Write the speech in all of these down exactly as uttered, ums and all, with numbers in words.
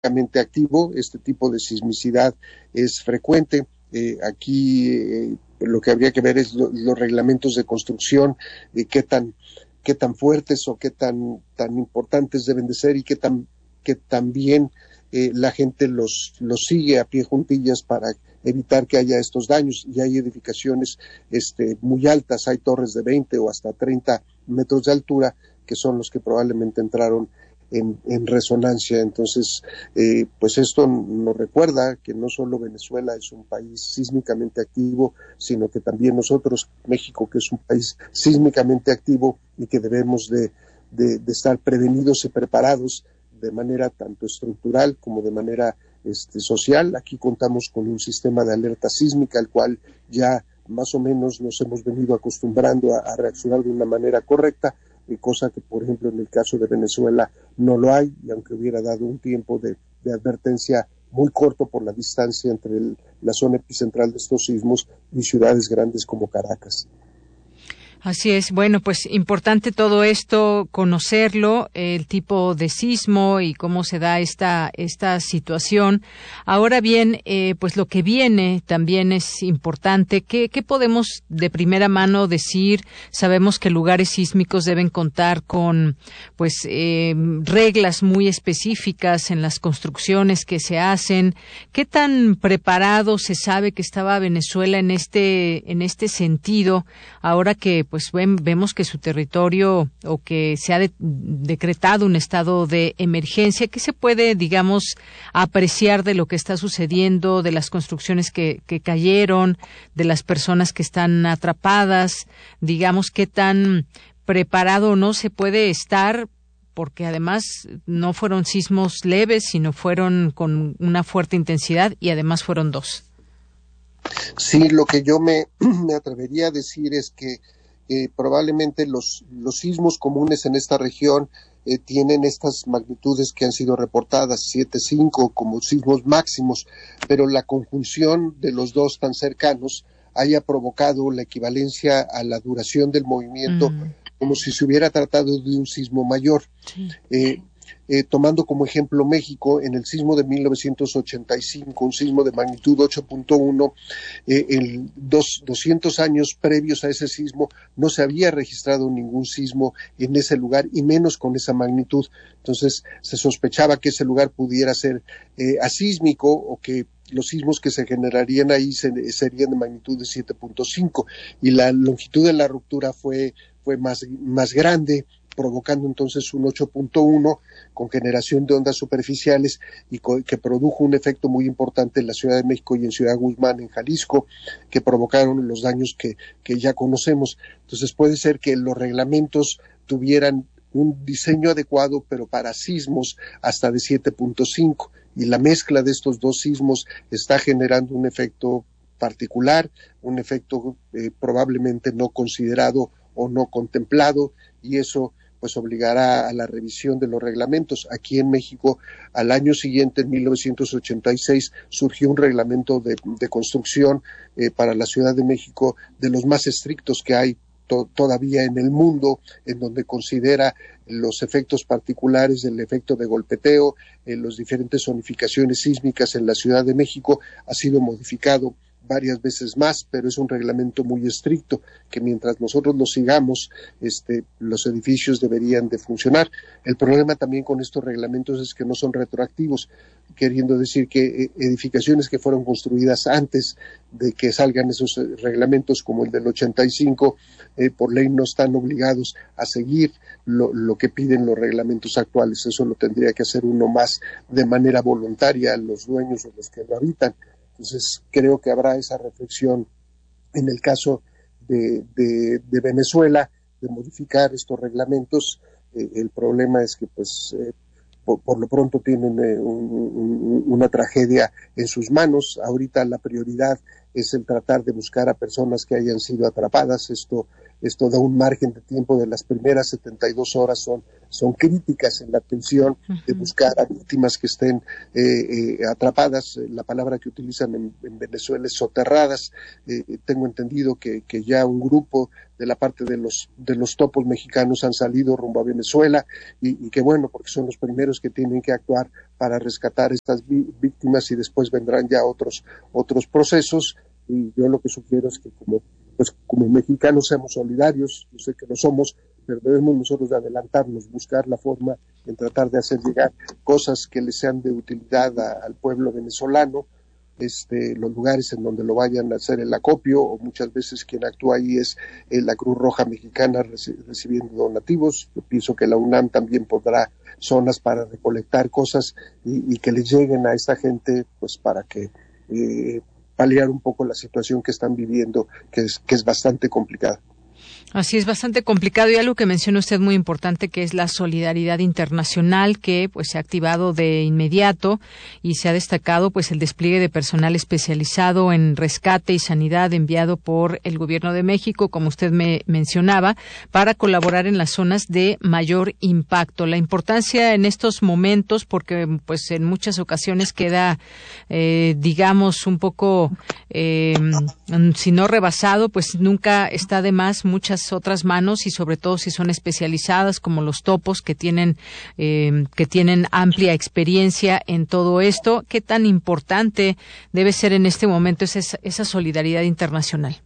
sísmicamente activo, este tipo de sismicidad es frecuente. Eh, aquí eh, lo que habría que ver es lo, los reglamentos de construcción, eh, qué tan qué tan fuertes o qué tan tan importantes deben de ser y qué tan que también eh, la gente los los sigue a pie juntillas para evitar que haya estos daños. Y hay edificaciones este muy altas, hay torres de veinte o hasta treinta metros de altura que son los que probablemente entraron En, en resonancia. Entonces, eh, pues esto nos recuerda que no solo Venezuela es un país sísmicamente activo, sino que también nosotros, México, que es un país sísmicamente activo y que debemos de, de, de estar prevenidos y preparados de manera tanto estructural como de manera este, social. Aquí contamos con un sistema de alerta sísmica, al cual ya más o menos nos hemos venido acostumbrando a, a reaccionar de una manera correcta, cosa que, por ejemplo, en el caso de Venezuela no lo hay, y aunque hubiera dado un tiempo de, de advertencia muy corto por la distancia entre el, la zona epicentral de estos sismos y ciudades grandes como Caracas. Así es. Bueno, pues importante todo esto, conocerlo, el tipo de sismo y cómo se da esta esta situación. Ahora bien, eh, pues lo que viene también es importante. ¿Qué, qué podemos de primera mano decir? Sabemos que lugares sísmicos deben contar con, pues, eh, reglas muy específicas en las construcciones que se hacen. ¿Qué tan preparado se sabe que estaba Venezuela en este en este sentido? Ahora que pues ven, vemos que su territorio o que se ha de, decretado un estado de emergencia. ¿Qué se puede, digamos, apreciar de lo que está sucediendo, de las construcciones que, que cayeron, de las personas que están atrapadas? Digamos, ¿qué tan preparado no se puede estar? Porque además no fueron sismos leves, sino fueron con una fuerte intensidad y además fueron dos. Sí, lo que yo me, me atrevería a decir es que eh, probablemente los, los sismos comunes en esta región eh, tienen estas magnitudes que han sido reportadas, siete punto cinco como sismos máximos, pero la conjunción de los dos tan cercanos haya provocado la equivalencia a la duración del movimiento mm. como si se hubiera tratado de un sismo mayor. Sí. Eh, Eh, tomando como ejemplo México, en el sismo de mil novecientos ochenta y cinco, un sismo de magnitud ocho punto uno, eh, en dos, doscientos años previos a ese sismo no se había registrado ningún sismo en ese lugar y menos con esa magnitud. Entonces se sospechaba que ese lugar pudiera ser eh, asísmico o que los sismos que se generarían ahí se, serían de magnitud de siete punto cinco y la longitud de la ruptura fue, fue más, más grande, provocando entonces un ocho punto uno con generación de ondas superficiales y co- que produjo un efecto muy importante en la Ciudad de México y en Ciudad Guzmán, en Jalisco, que provocaron los daños que, que ya conocemos. Entonces puede ser que los reglamentos tuvieran un diseño adecuado, pero para sismos hasta de siete punto cinco, y la mezcla de estos dos sismos está generando un efecto particular, un efecto eh, probablemente no considerado o no contemplado, y eso pues obligará a la revisión de los reglamentos. Aquí en México, al año siguiente, en mil novecientos ochenta y seis, surgió un reglamento de, de construcción eh, para la Ciudad de México de los más estrictos que hay to- todavía en el mundo, en donde considera los efectos particulares del efecto de golpeteo, en las diferentes zonificaciones sísmicas en la Ciudad de México. Ha sido modificado varias veces más, pero es un reglamento muy estricto que mientras nosotros lo sigamos, este, los edificios deberían de funcionar. El problema también con estos reglamentos es que no son retroactivos, queriendo decir que eh, edificaciones que fueron construidas antes de que salgan esos eh, reglamentos, como el del ochenta y cinco, eh, por ley no están obligados a seguir lo, lo que piden los reglamentos actuales. Eso lo tendría que hacer uno más de manera voluntaria, los dueños o los que lo habitan. Entonces, creo que habrá esa reflexión en el caso de, de, de Venezuela, de modificar estos reglamentos. Eh, el problema es que, pues, eh, por, por lo pronto tienen eh, un, un, una tragedia en sus manos. Ahorita la prioridad es el tratar de buscar a personas que hayan sido atrapadas. Esto esto da un margen de tiempo de las primeras setenta y dos horas son, son críticas en la atención de buscar a víctimas que estén eh, eh, atrapadas. La palabra que utilizan en, en Venezuela es soterradas. Eh, tengo entendido que, que ya un grupo de la parte de los de los topos mexicanos han salido rumbo a Venezuela y, y que bueno, porque son los primeros que tienen que actuar para rescatar estas vi- víctimas y después vendrán ya otros otros procesos. Y yo lo que sugiero es que como pues como mexicanos seamos solidarios, yo sé que lo somos, pero debemos nosotros de adelantarnos, buscar la forma en tratar de hacer llegar cosas que le sean de utilidad a, al pueblo venezolano. Este, los lugares en donde lo vayan a hacer el acopio, o muchas veces quien actúa ahí es eh, la Cruz Roja Mexicana reci- recibiendo donativos. Yo pienso que la UNAM también pondrá zonas para recolectar cosas y, y que les lleguen a esta gente, pues para que eh, paliar un poco la situación que están viviendo, que es, que es bastante complicada. Así es, bastante complicado, y algo que menciona usted muy importante, que es la solidaridad internacional, que pues se ha activado de inmediato y se ha destacado pues el despliegue de personal especializado en rescate y sanidad enviado por el Gobierno de México, como usted me mencionaba, para colaborar en las zonas de mayor impacto. La importancia en estos momentos, porque pues en muchas ocasiones queda, eh, digamos, un poco, eh, si no rebasado, pues nunca está de más muchas otras manos, y sobre todo si son especializadas como los topos, que tienen eh, que tienen amplia experiencia en todo esto. ¿Qué tan importante debe ser en este momento esa, esa solidaridad internacional?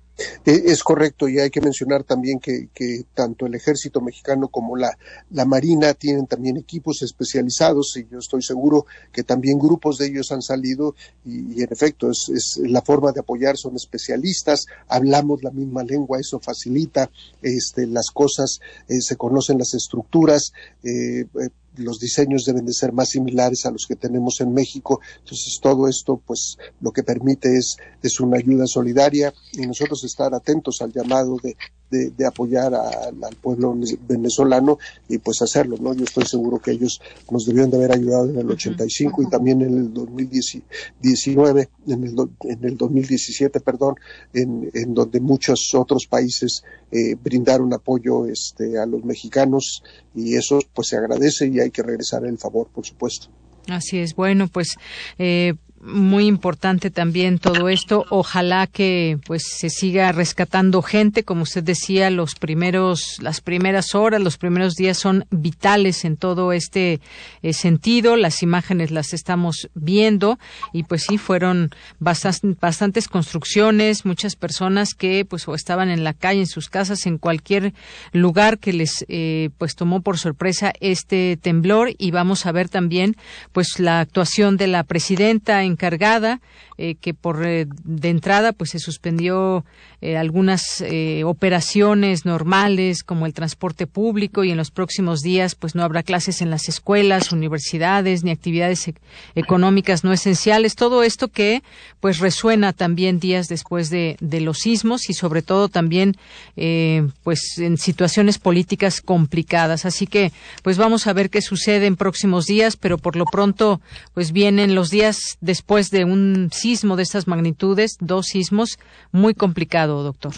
Es correcto, y hay que mencionar también que, que tanto el ejército mexicano como la, la marina tienen también equipos especializados, y yo estoy seguro que también grupos de ellos han salido y, y en efecto es, es la forma de apoyar, son especialistas, hablamos la misma lengua, eso facilita este, las cosas, eh, se conocen las estructuras, eh, eh, los diseños deben de ser más similares a los que tenemos en México. Entonces todo esto pues lo que permite es, es una ayuda solidaria, y nosotros estar atentos al llamado de, de, de apoyar a, al pueblo venezolano y pues hacerlo, ¿no? Yo estoy seguro que ellos nos debieron de haber ayudado en el ochenta y cinco y también en el dos mil diecinueve, en el, en el dos mil diecisiete, perdón, en, en donde muchos otros países eh, brindaron apoyo este, a los mexicanos, y eso pues se agradece y hay que regresar el favor, por supuesto. Así es. Bueno, pues eh, muy importante también todo esto. Ojalá que pues se siga rescatando gente, como usted decía, los primeros, las primeras horas, los primeros días son vitales en todo este eh, sentido. Las imágenes las estamos viendo y pues sí fueron bastas, bastantes construcciones, muchas personas que pues o estaban en la calle, en sus casas, en cualquier lugar que les eh, pues tomó por sorpresa este temblor. Y vamos a ver también pues la actuación de la presidenta encargada, eh, que por eh, de entrada pues se suspendió eh, algunas eh, operaciones normales como el transporte público, y en los próximos días pues no habrá clases en las escuelas, universidades, ni actividades e- económicas no esenciales. Todo esto que pues resuena también días después de, de los sismos, y sobre todo también eh, pues en situaciones políticas complicadas. Así que pues vamos a ver qué sucede en próximos días, pero por lo pronto pues vienen los días después de un sismo de estas magnitudes, dos sismos, muy complicado, doctor.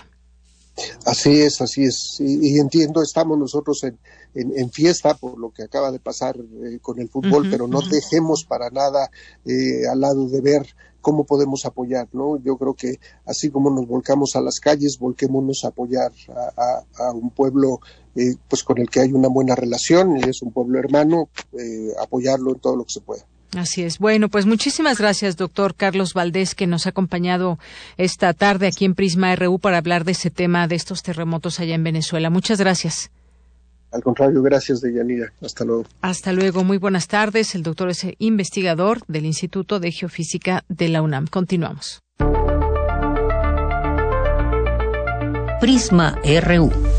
Así es, así es, y, y entiendo, estamos nosotros en, en, en fiesta por lo que acaba de pasar eh, con el fútbol, uh-huh, pero no uh-huh. dejemos para nada eh, al lado de ver cómo podemos apoyar, ¿no? Yo creo que así como nos volcamos a las calles, volquémonos a apoyar a, a, a un pueblo eh, pues con el que hay una buena relación, y es un pueblo hermano, eh, apoyarlo en todo lo que se pueda. Así es. Bueno, pues muchísimas gracias, doctor Carlos Valdés, que nos ha acompañado esta tarde aquí en Prisma R U para hablar de ese tema, de estos terremotos allá en Venezuela. Muchas gracias. Al contrario, gracias, Deyanira. Hasta luego. Hasta luego. Muy buenas tardes. El doctor es investigador del Instituto de Geofísica de la UNAM. Continuamos. Prisma R U.